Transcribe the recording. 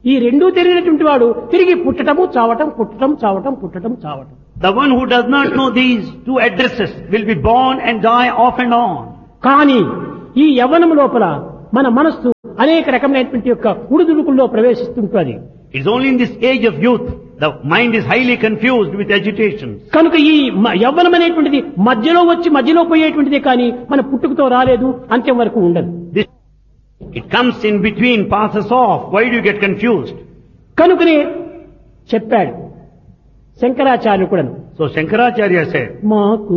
ఈ రెండూ తెలియనటువంటి వాడు తిరిగి పుట్టటము చావటం, పుట్టటం చావటం, పుట్టటం చావటం. The one who does not know these two addresses will be born and die off and on. కానీ ఈ యవ్వనం లోపల మన మనస్సు అనేక రకమైనటువంటి యొక్క ఉడుదుడుకుల్లో ప్రవేశిస్తుంటుంది. It's only in this age of youth the mind is highly confused with agitations. కనుక ఈ యవ్వనం అనేటువంటిది మధ్యలో వచ్చి మధ్యలో పోయేటువంటిదే కానీ మన పుట్టుకతో రాలేదు, అంత్యం వరకు ఉండదు. It comes in between, passes off. Why do you get confused? కనుకనే చెప్పాడు శంకరాచార్యుడు కూడా. So Shankaracharya said, మాకు